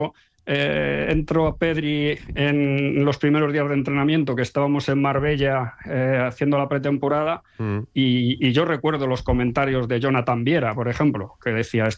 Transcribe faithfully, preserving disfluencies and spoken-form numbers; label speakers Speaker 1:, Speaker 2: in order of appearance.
Speaker 1: Eh, entró Pedri en los primeros días de entrenamiento, que estábamos en Marbella eh, haciendo la pretemporada, mm. y, y yo recuerdo los comentarios de Jonathan Viera, por ejemplo, que decía: